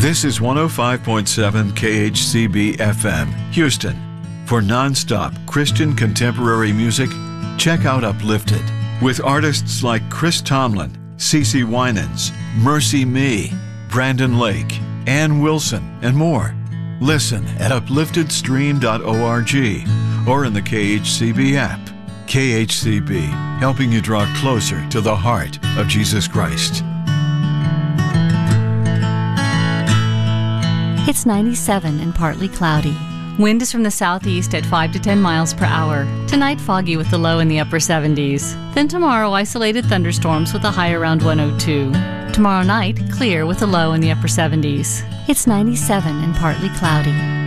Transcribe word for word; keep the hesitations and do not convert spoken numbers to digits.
This is one oh five point seven K H C B F M, Houston. For non-stop Christian contemporary music, check out Uplifted with artists like Chris Tomlin, CeCe Winans, Mercy Me, Brandon Lake, Ann Wilson, and more. Listen at uplifted stream dot org or in the K H C B app. K H C B, helping you draw closer to the heart of Jesus Christ. It's ninety-seven and partly cloudy. Wind is from the southeast at five to ten miles per hour. Tonight, foggy with the low in the upper seventies. Then tomorrow, isolated thunderstorms with a high around one oh two. Tomorrow night, clear with a low in the upper seventies. It's ninety-seven and partly cloudy.